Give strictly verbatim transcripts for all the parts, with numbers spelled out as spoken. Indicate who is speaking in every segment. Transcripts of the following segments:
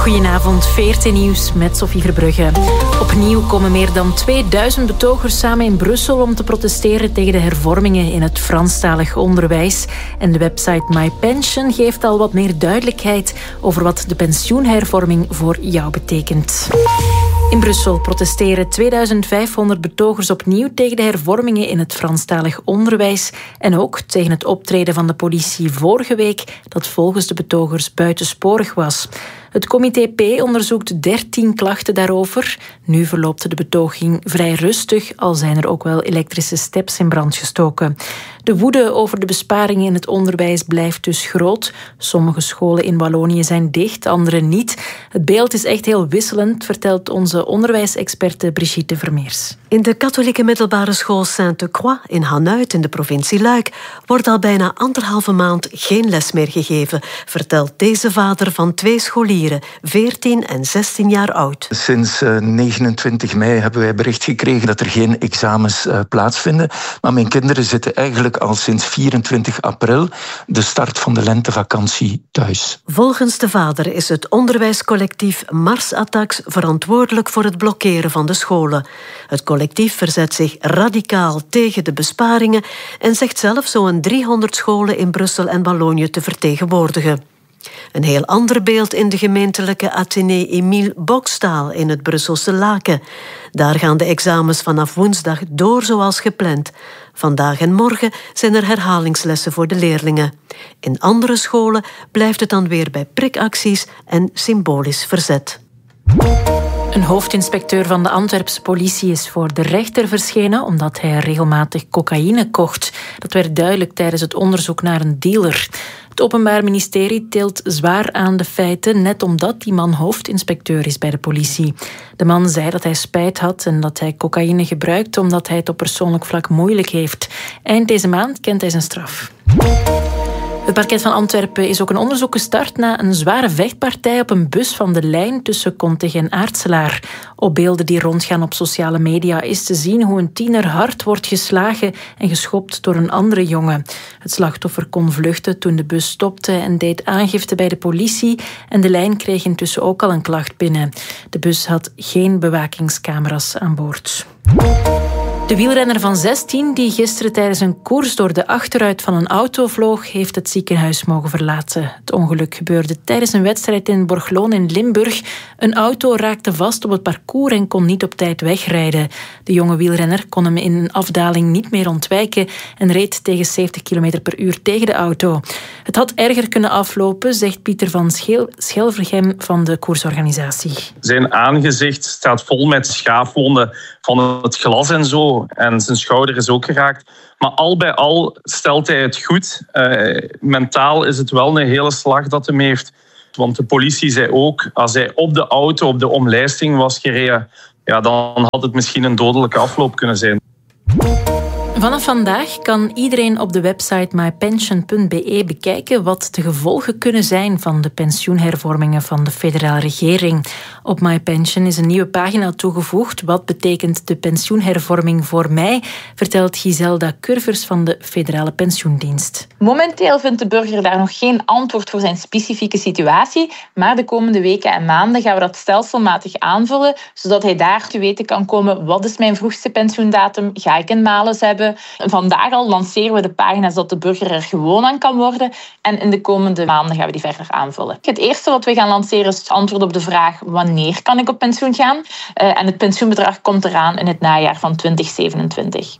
Speaker 1: Goedenavond, V R T Nieuws met Sophie Verbrugge. Opnieuw komen meer dan tweeduizend betogers samen in Brussel om te protesteren tegen de hervormingen in het Franstalig onderwijs. En de website MyPension geeft al wat meer duidelijkheid over wat de pensioenhervorming voor jou betekent. In Brussel protesteren tweeduizend vijfhonderd betogers opnieuw tegen de hervormingen in het Franstalig onderwijs en ook tegen het optreden van de politie vorige week dat volgens de betogers buitensporig was. Het comité P onderzoekt dertien klachten daarover. Nu verloopt de betoging vrij rustig, al zijn er ook wel elektrische steps in brand gestoken. De woede over de besparingen in het onderwijs blijft dus groot. Sommige scholen in Wallonië zijn dicht, andere niet. Het beeld is echt heel wisselend, vertelt onze onderwijsexperte Brigitte Vermeers.
Speaker 2: In de katholieke middelbare school Sainte-Croix in Hanuit in de provincie Luik wordt al bijna anderhalve maand geen les meer gegeven, vertelt deze vader van twee scholieren, veertien en zestien jaar oud.
Speaker 3: Sinds uh, negenentwintig mei hebben wij bericht gekregen dat er geen examens uh, plaatsvinden. Maar mijn kinderen zitten eigenlijk al sinds vierentwintig april, de start van de lentevakantie, thuis.
Speaker 2: Volgens de vader is het onderwijscollectief Mars Attacks verantwoordelijk voor het blokkeren van de scholen. Het collectief verzet zich radicaal tegen de besparingen en zegt zelf zo'n driehonderd scholen in Brussel en Wallonië te vertegenwoordigen. Een heel ander beeld in de gemeentelijke Athénée Emile Bokstaal in het Brusselse Laken. Daar gaan de examens vanaf woensdag door zoals gepland. Vandaag en morgen zijn er herhalingslessen voor de leerlingen. In andere scholen blijft het dan weer bij prikacties en symbolisch verzet.
Speaker 1: Een hoofdinspecteur van de Antwerpse politie is voor de rechter verschenen omdat hij regelmatig cocaïne kocht. Dat werd duidelijk tijdens het onderzoek naar een dealer. Het Openbaar Ministerie tilt zwaar aan de feiten, net omdat die man hoofdinspecteur is bij de politie. De man zei dat hij spijt had en dat hij cocaïne gebruikt omdat hij het op persoonlijk vlak moeilijk heeft. Eind deze maand kent hij zijn straf. Het parket van Antwerpen is ook een onderzoek gestart na een zware vechtpartij op een bus van de lijn tussen Kontich en Aartselaar. Op beelden die rondgaan op sociale media is te zien hoe een tiener hard wordt geslagen en geschopt door een andere jongen. Het slachtoffer kon vluchten toen de bus stopte en deed aangifte bij de politie en de lijn kreeg intussen ook al een klacht binnen. De bus had geen bewakingscamera's aan boord. De wielrenner van zestien, die gisteren tijdens een koers door de achteruit van een auto vloog, heeft het ziekenhuis mogen verlaten. Het ongeluk gebeurde tijdens een wedstrijd in Borgloon in Limburg. Een auto raakte vast op het parcours en kon niet op tijd wegrijden. De jonge wielrenner kon hem in een afdaling niet meer ontwijken en reed tegen zeventig kilometer per uur tegen de auto. Het had erger kunnen aflopen, zegt Pieter van Scheel- Schelvergem van de koersorganisatie.
Speaker 4: Zijn aangezicht staat vol met schaafwonden van het glas en zo. En zijn schouder is ook geraakt. Maar al bij al stelt hij het goed. Uh, mentaal is het wel een hele slag dat hij heeft. Want de politie zei ook, als hij op de auto, op de omlijsting was gereden, ja, dan had het misschien een dodelijke afloop kunnen zijn.
Speaker 1: Vanaf vandaag kan iedereen op de website mypension punt b e bekijken wat de gevolgen kunnen zijn van de pensioenhervormingen van de federale regering. Op MyPension is een nieuwe pagina toegevoegd. Wat betekent de pensioenhervorming voor mij? Vertelt Giselda Curvers van de Federale Pensioendienst.
Speaker 5: Momenteel vindt de burger daar nog geen antwoord voor zijn specifieke situatie, maar de komende weken en maanden gaan we dat stelselmatig aanvullen, zodat hij daar te weten kan komen: wat is mijn vroegste pensioendatum? Ga ik een malus hebben? Vandaag al lanceren we de pagina's dat de burger er gewoon aan kan worden. En in de komende maanden gaan we die verder aanvullen. Het eerste wat we gaan lanceren is het antwoord op de vraag: wanneer kan ik op pensioen gaan? Uh, en het pensioenbedrag komt eraan in het najaar van twintig zevenentwintig.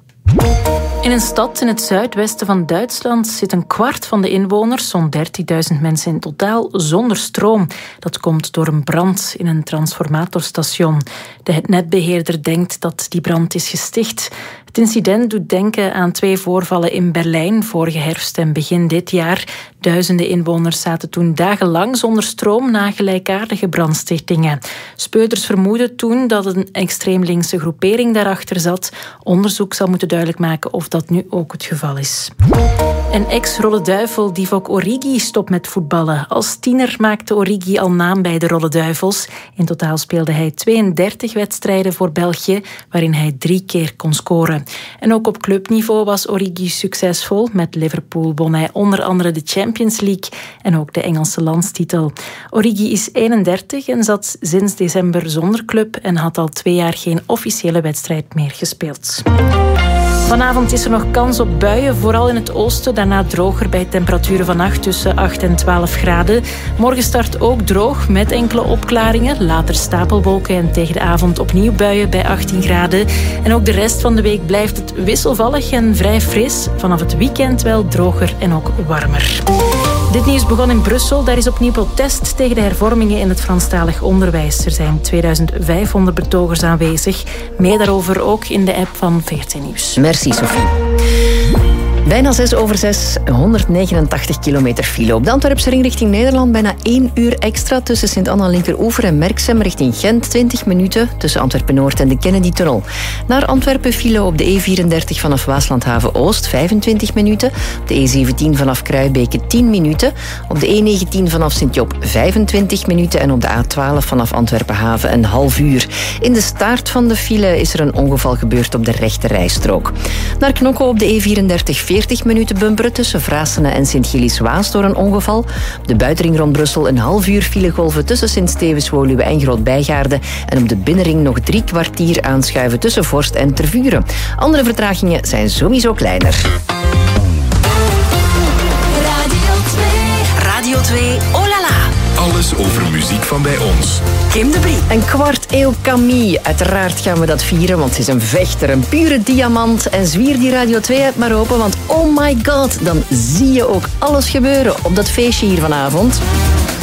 Speaker 1: In een stad in het zuidwesten van Duitsland zit een kwart van de inwoners, zo'n dertigduizend mensen in totaal, zonder stroom. Dat komt door een brand in een transformatorstation. De netbeheerder denkt dat die brand is gesticht. Het incident doet denken aan twee voorvallen in Berlijn vorige herfst en begin dit jaar. Duizenden inwoners zaten toen dagenlang zonder stroom na gelijkaardige brandstichtingen. Speurders vermoeden toen dat een extreem linkse groepering daarachter zat. Onderzoek zal moeten duidelijk maken of dat nu ook het geval is. En ex-Rolle Duivel Divock Origi stopt met voetballen. Als tiener maakte Origi al naam bij de Rolle Duivels. In totaal speelde hij tweeëndertig wedstrijden voor België, waarin hij drie keer kon scoren. En ook op clubniveau was Origi succesvol. Met Liverpool won hij onder andere de Champions League en ook de Engelse landstitel. Origi is eenendertig en zat sinds december zonder club en had al twee jaar geen officiële wedstrijd meer gespeeld. Vanavond is er nog kans op buien, vooral in het oosten. Daarna droger bij temperaturen vannacht tussen acht en twaalf graden. Morgen start ook droog met enkele opklaringen. Later stapelwolken en tegen de avond opnieuw buien bij achttien graden. En ook de rest van de week blijft het wisselvallig en vrij fris. Vanaf het weekend wel droger en ook warmer. Dit nieuws begon in Brussel. Daar is opnieuw protest tegen de hervormingen in het Franstalig onderwijs. Er zijn tweeduizend vijfhonderd betogers aanwezig. Meer daarover ook in de app van V R T Nieuws.
Speaker 6: Merci, Sophie. Bijna zes over zes, honderdnegenentachtig kilometer file. Op de Antwerpse ring richting Nederland bijna één uur extra tussen Sint-Anna-Linkeroever en Merksem richting Gent. twintig minuten tussen Antwerpen-Noord en de Kennedy-tunnel. Naar Antwerpen file op de E vierendertig vanaf Waaslandhaven-Oost, vijfentwintig minuten. Op de E zeventien vanaf Kruibeke, tien minuten. Op de E negentien vanaf Sint-Job, vijfentwintig minuten. En op de A twaalf vanaf Antwerpen-Haven, een half uur. In de staart van de file is er een ongeval gebeurd op de rechte rijstrook. Naar Knokke op de E vierendertig, veertig minuten bumperen tussen Vrasene en Sint-Gilles-Waas door een ongeval. Op de buitenring rond Brussel een half uur filegolven tussen Sint-Stevens-Woluwe en Groot-Bijgaarde. En op de binnenring nog drie kwartier aanschuiven tussen Vorst en Tervuren. Andere vertragingen zijn sowieso kleiner.
Speaker 7: Radio twee. Radio twee, oh la la.
Speaker 8: Alles over muziek van bij ons.
Speaker 7: Kim de Brie.
Speaker 6: Een kwart eeuw Camille. Uiteraard gaan we dat vieren, want ze is een vechter, een pure diamant. En zwier die Radio twee app maar open, want oh my god, dan zie je ook alles gebeuren op dat feestje hier vanavond.